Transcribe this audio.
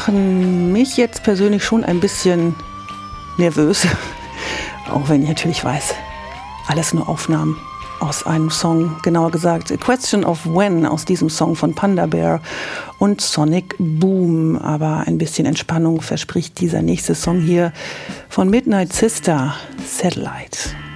machen mich jetzt persönlich schon ein bisschen nervös. Auch wenn ich natürlich weiß, alles nur Aufnahmen aus einem Song, genauer gesagt A Question of When, aus diesem Song von Panda Bear und Sonic Boom. Aber ein bisschen Entspannung verspricht dieser nächste Song hier von Midnight Sister, Satellite.